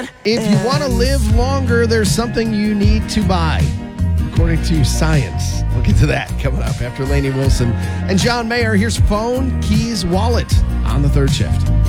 If you want to live longer, there's something you need to buy, according to science. We'll get to that coming up after Lainey Wilson and John Mayer. Here's Phone, Keys, Wallet on the third shift.